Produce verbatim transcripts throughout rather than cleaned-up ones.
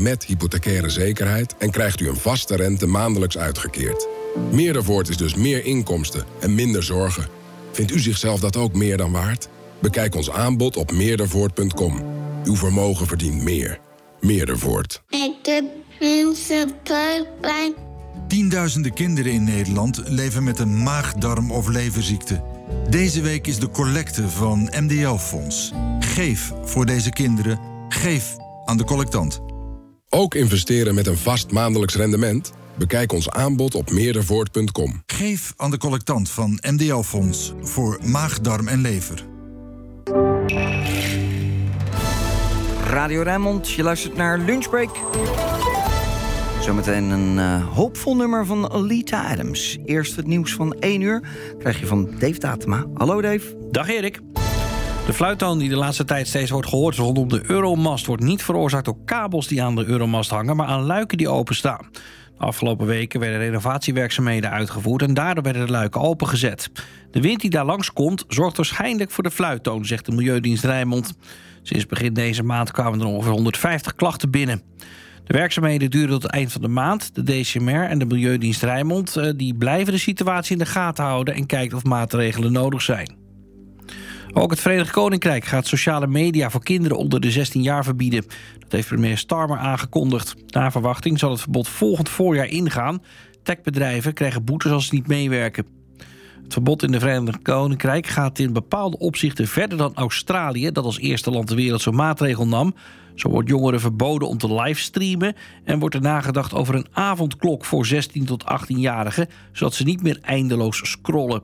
met hypothecaire zekerheid en krijgt u een vaste rente maandelijks uitgekeerd. Meerdervoort is dus meer inkomsten en minder zorgen. Vindt u zichzelf dat ook meer dan waard? Bekijk ons aanbod op meerdervoort punt com. Uw vermogen verdient meer. Meerdervoort. Ik doe mensen pijn. Tienduizenden kinderen in Nederland leven met een maag, darm of leverziekte. Deze week is de collecte van M D L-fonds. Geef voor deze kinderen. Geef aan de collectant. Ook investeren met een vast maandelijks rendement? Bekijk ons aanbod op meerdervoort punt com. Geef aan de collectant van M D L-fonds voor maag, darm en lever. Radio Rijnmond, je luistert naar Lunchbreak. Zometeen een uh, hoopvol nummer van Alita Adams. Eerst het nieuws van één uur krijg je van Dave Tatema. Hallo Dave. Dag Erik. De fluittoon die de laatste tijd steeds wordt gehoord rondom de Euromast wordt niet veroorzaakt door kabels die aan de Euromast hangen, maar aan luiken die openstaan. De afgelopen weken werden renovatiewerkzaamheden uitgevoerd en daardoor werden de luiken opengezet. De wind die daar langs komt zorgt waarschijnlijk voor de fluittoon, zegt de Milieudienst Rijnmond. Sinds begin deze maand kwamen er ongeveer honderdvijftig klachten binnen. De werkzaamheden duren tot het eind van de maand. De D C M R en de Milieudienst Rijnmond die blijven de situatie in de gaten houden en kijken of maatregelen nodig zijn. Ook het Verenigd Koninkrijk gaat sociale media voor kinderen onder de zestien jaar verbieden. Dat heeft premier Starmer aangekondigd. Naar verwachting zal het verbod volgend voorjaar ingaan. Techbedrijven krijgen boetes als ze niet meewerken. Het verbod in het Verenigd Koninkrijk gaat in bepaalde opzichten verder dan Australië, dat als eerste land ter wereld zo'n maatregel nam. Zo wordt jongeren verboden om te livestreamen en wordt er nagedacht over een avondklok voor zestien tot achttienjarigen, zodat ze niet meer eindeloos scrollen.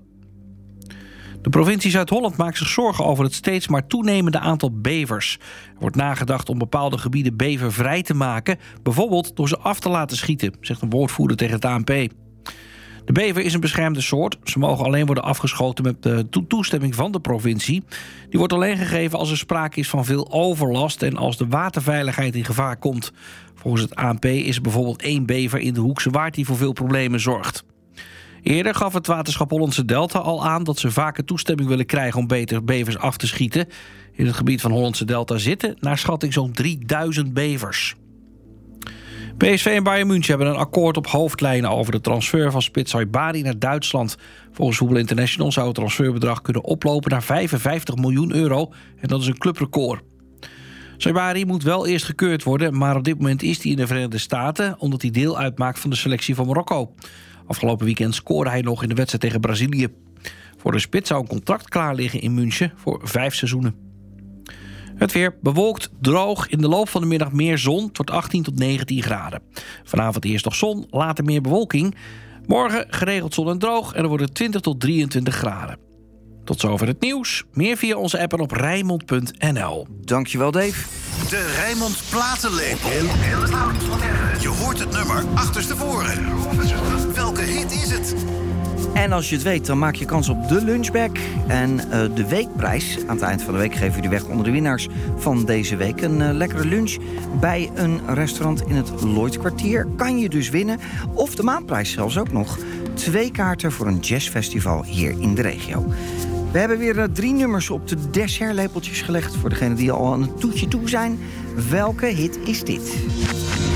De provincie Zuid-Holland maakt zich zorgen over het steeds maar toenemende aantal bevers. Er wordt nagedacht om bepaalde gebieden bevervrij te maken, bijvoorbeeld door ze af te laten schieten, zegt een woordvoerder tegen het A N P. De bever is een beschermde soort. Ze mogen alleen worden afgeschoten met de to- toestemming van de provincie. Die wordt alleen gegeven als er sprake is van veel overlast en als de waterveiligheid in gevaar komt. Volgens het A N P is er bijvoorbeeld één bever in de Hoekse Waard die voor veel problemen zorgt. Eerder gaf het waterschap Hollandse Delta al aan dat ze vaker toestemming willen krijgen om beter bevers af te schieten. In het gebied van Hollandse Delta zitten naar schatting zo'n drieduizend bevers. P S V en Bayern München hebben een akkoord op hoofdlijnen over de transfer van spits Saibari naar Duitsland. Volgens Voetbal International zou het transferbedrag kunnen oplopen naar vijfenvijftig miljoen euro en dat is een clubrecord. Saibari moet wel eerst gekeurd worden, maar op dit moment is hij in de Verenigde Staten omdat hij deel uitmaakt van de selectie van Marokko. Afgelopen weekend scoorde hij nog in de wedstrijd tegen Brazilië. Voor de spits zou een contract klaar liggen in München voor vijf seizoenen. Het weer bewolkt, droog, in de loop van de middag meer zon. Het wordt achttien tot negentien graden. Vanavond eerst nog zon, later meer bewolking. Morgen geregeld zon en droog en dan wordt het twintig tot drieëntwintig graden. Tot zover het nieuws. Meer via onze app en op Rijnmond punt n l. Dankjewel Dave. De Rijnmond Platenlepel. Je hoort het nummer achterstevoren. Welke hit is het? En als je het weet, dan maak je kans op de lunchbag. En uh, de weekprijs. Aan het eind van de week geven we die weg onder de winnaars van deze week. Een uh, lekkere lunch bij een restaurant in het Lloydkwartier. Kan je dus winnen. Of de maandprijs zelfs ook nog. Twee kaarten voor een jazzfestival hier in de regio. We hebben weer uh, drie nummers op de dessertlepeltjes gelegd. Voor degenen die al aan het toetje toe zijn. Welke hit is dit?